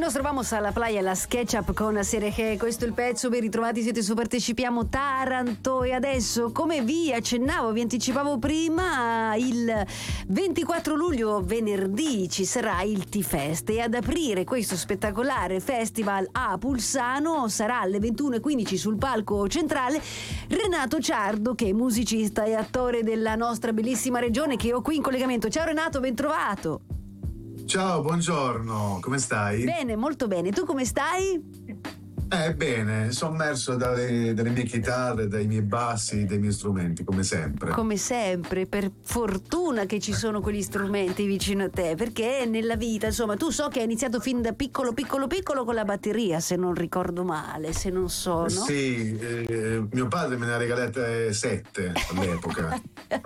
nos trovamos alla playa La SketchUp con Sergé, questo è il pezzo, ben ritrovati, siete su Partecipiamo Taranto. E adesso, come vi accennavo, vi anticipavo prima, il 24 luglio, venerdì, ci sarà il T-Fest e ad aprire questo spettacolare festival a Pulsano sarà alle 21:15 sul palco centrale Renato Ciardo, che è musicista e attore della nostra bellissima regione, che ho qui in collegamento. Ciao Renato, ben trovato. Ciao, buongiorno, come stai? Bene, molto bene. Tu come stai? Bene, sommerso dalle mie chitarre, dai miei bassi, dai miei strumenti, come sempre. Come sempre, per fortuna che ci sono quegli strumenti vicino a te, perché nella vita, insomma, tu so che hai iniziato fin da piccolo con la batteria, se non ricordo male, se non so, no? Sì, mio padre me ne ha regalate 7 all'epoca,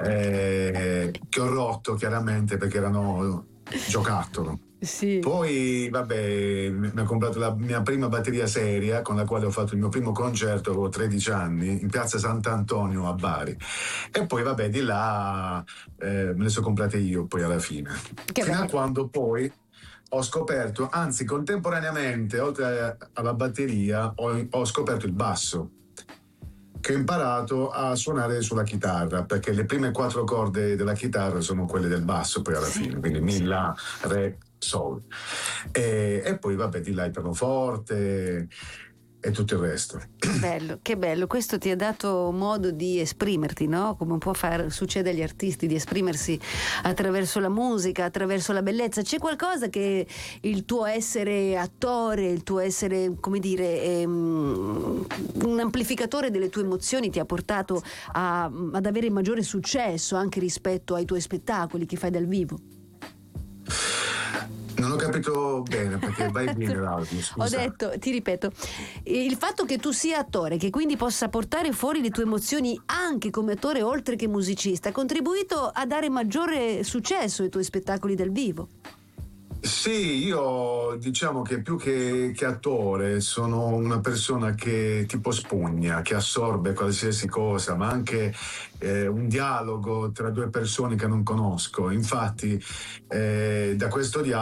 che ho rotto chiaramente perché erano giocattolo. Sì. Poi, vabbè, mi ha comprato la mia prima batteria seria con la quale ho fatto il mio primo concerto, avevo 13 anni, in piazza Sant'Antonio a Bari. E poi, vabbè, di là me le sono comprate io poi alla fine. Fino a quando poi ho scoperto, anzi contemporaneamente, oltre alla batteria, ho scoperto il basso, che ho imparato a suonare sulla chitarra, perché le prime 4 corde della chitarra sono quelle del basso poi alla fine, quindi mi, la, re, sol. E poi vabbè, di là il pianoforte e tutto il resto. Che bello, questo ti ha dato modo di esprimerti, no? Come un po' succede agli artisti, di esprimersi attraverso la musica, attraverso la bellezza. C'è qualcosa che il tuo essere attore, il tuo essere, come dire, un amplificatore delle tue emozioni ti ha portato ad avere maggiore successo anche rispetto ai tuoi spettacoli che fai dal vivo? Non ho capito bene perché vai bene l'audio, scusa. Ho detto, ti ripeto, il fatto che tu sia attore, che quindi possa portare fuori le tue emozioni anche come attore oltre che musicista, ha contribuito a dare maggiore successo ai tuoi spettacoli dal vivo. Sì, io diciamo che più che attore sono una persona che tipo spugna, che assorbe qualsiasi cosa, ma anche un dialogo tra due persone che non conosco. Infatti da questo dialogo